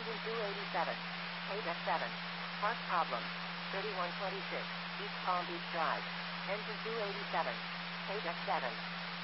Engine 287. Paydeck 7. Part problem. 3126. East Palm Beach Drive. Engine 287. Paydeck 7.